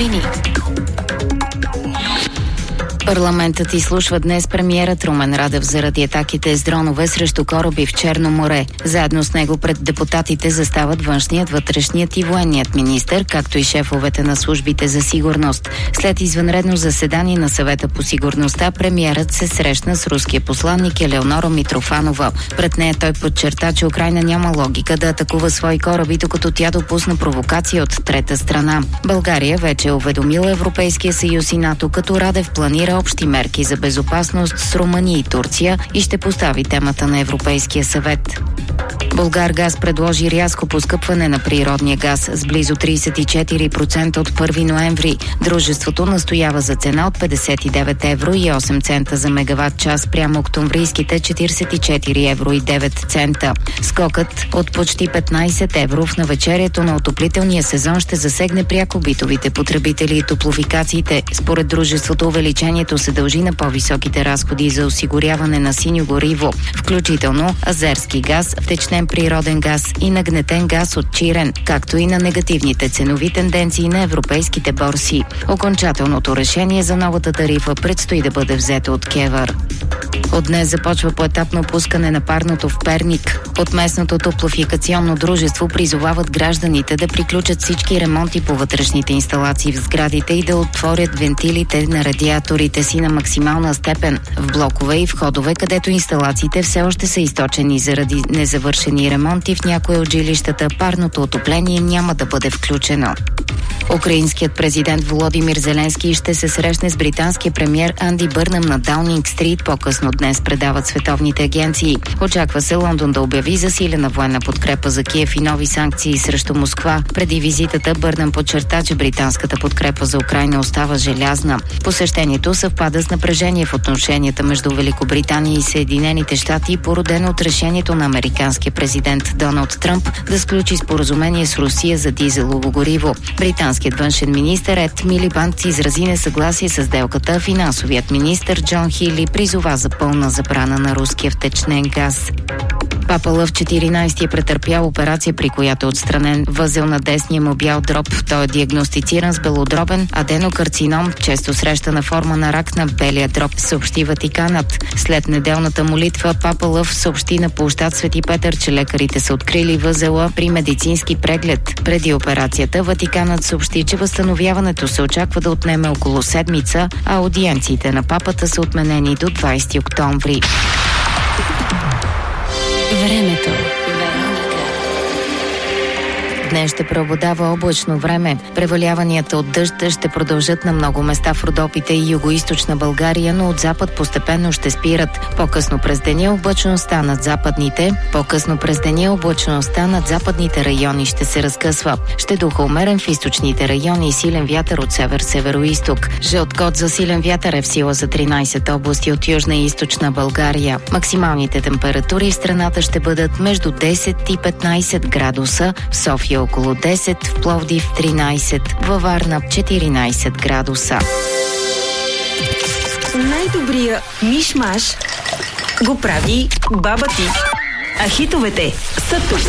новини. Парламентът изслушва днес премиерът Румен Радев заради атаките с дронове срещу кораби в Черно море. Заедно с него пред депутатите застават външният, вътрешният и военният министър, както и шефовете на службите за сигурност. След извънредно заседание на Съвета по сигурността, премиерът се срещна с руския посланник Елеонора Митрофанова. Пред нея той подчерта, че Украйна няма логика да атакува свои кораби, докато тя допусна провокация от трета страна. България вече е уведомила Европейския съюз и НАТО, като Радев планира общи мерки за безопасност с Румъния и Турция и ще постави темата на Европейския съвет. Булгаргаз предложи рязко поскъпване на природния газ с близо 34% от 1 ноември. Дружеството настоява за цена от 59 евро и 8 цента за мегаватт час прямо октомврийските 44 евро и 9 цента. Скокът от почти 15 евро в навечерието на отоплителния сезон ще засегне пряко битовите потребители и топлофикациите. Според дружеството увеличението се дължи на по-високите разходи за осигуряване на синьо гориво, включително азерски газ, втечнен природен газ и нагнетен газ от Чирен, както и на негативните ценови тенденции на европейските борси. Окончателното решение за новата тарифа предстои да бъде взето от КЕВР. От днес започва поетапно пускане на парното в Перник. От местното топлофикационно дружество призовават гражданите да приключат всички ремонти по вътрешните инсталации в сградите и да отворят вентилите на радиаторите си на максимална степен в блокове и входове, където инсталациите все още са източени заради незавършени ремонти. В някои от жилищата парното отопление няма да бъде включено. Украинският президент Володимир Зеленски ще се срещне с британския премиер Анди Бърнъм на Даунинг Стрит. По-късно днес предават световните агенции. Очаква се Лондон да обяви засилена военна подкрепа за Киев и нови санкции срещу Москва. Преди визитата Бърнъм подчерта, че британската подкрепа за Украйна остава желязна. Посещението съвпада с напрежение в отношенията между Великобритания и Съединените щати, породено от решението на американския президент Доналд Тръмп да сключи споразумение с Русия за дизелово гориво. Британският външен министър Ед Милибанд изрази несъгласие с сделката. Финансовият министър Джон Хили призова за пълна забрана на руския втечнен газ. Папа Лъв 14 е претърпял операция, при която е отстранен възел на десния му бял дроб. Той е диагностициран с белодробен аденокарцином, често срещана форма на рак на белия дроб, съобщи Ватиканът. След неделната молитва Папа Лъв съобщи на площад Свети Петър, че лекарите са открили възела при медицински преглед. Преди операцията Ватиканът съобщи, че възстановяването се очаква да отнеме около седмица, а аудиенциите на папата са отменени до 20 октомври. Времето. Днес ще преобладава облачно време. Преваляванията от дъжд ще продължат на много места в Родопите и югоизточна България, но от запад постепенно ще спират. По-късно през деня облачността над западните райони ще се разкъсва. Ще духа умерен в източните райони и силен вятър от север-североизток. Жълт код за силен вятър е в сила за 13 области от южна и източна България. Максималните температури в страната ще бъдат между 10 и 15 градуса, в София около 10, в Пловдив 13, във Варна 14 градуса. Най-добрия миш-маш го прави баба ти. А хитовете са тук.